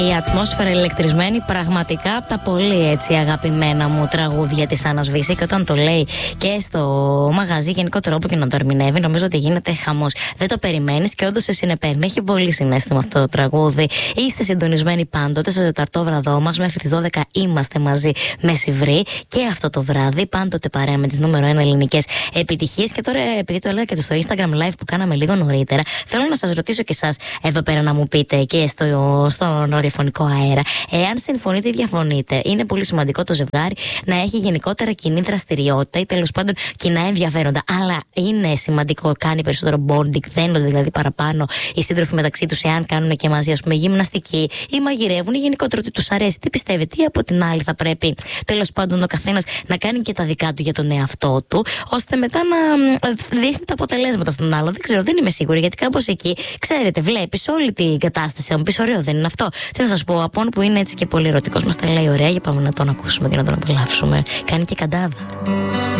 Η ατμόσφαιρα ηλεκτρισμένη, πραγματικά από τα πολύ έτσι αγαπημένα μου τραγούδια της Άννας Βύση. Και όταν το λέει και στο μαγαζί, γενικότερα όπου και να το ερμηνεύει, νομίζω ότι γίνεται χαμός. Δεν το περιμένεις και όντως σε συνεπέρνει. Έχει πολύ συναίσθημα αυτό το τραγούδι. Είστε συντονισμένοι πάντοτε στο τεταρτό βραδό μας. Μέχρι τις 12 είμαστε μαζί μεσημβρή. Και αυτό το βράδυ πάντοτε παρέα με τις νούμερο 1 ελληνικές επιτυχίες. Και τώρα, επειδή το έλεγα και στο Instagram live που κάναμε λίγο νωρίτερα, θέλω να σας ρωτήσω και εσάς εδώ πέρα να μου πείτε και στο ραδιοφωνικό αέρα, εάν συμφωνείτε ή διαφωνείτε. Είναι πολύ σημαντικό το ζευγάρι να έχει γενικότερα κοινή δραστηριότητα ή τέλος πάντων κοινά ενδιαφέροντα. Αλλά είναι σημαντικό, κάνει περισσότερο bonding, δένονται δηλαδή παραπάνω οι σύντροφοι μεταξύ τους, εάν κάνουν και μαζί, ας πούμε, γυμναστική ή μαγειρεύουν ή γενικότερα ότι τους αρέσει. Τι πιστεύετε, ή από την άλλη θα πρέπει τέλος πάντων ο καθένας να κάνει και τα δικά του για τον εαυτό του, ώστε μετά να δείχνει τα αποτελέσματα στον άλλο. Δεν ξέρω, δεν είμαι σίγουρη, γιατί κάπως εκεί, ξέρετε, βλέπεις όλη την κατάσταση. Θα μου πεις, ωραίο δεν είναι αυτό? Τι να σας πω, από που είναι έτσι και πολύ ερωτικός, μας τα λέει ωραία, για πάμε να τον ακούσουμε και να τον απολαύσουμε. Κάνει και καντάδα.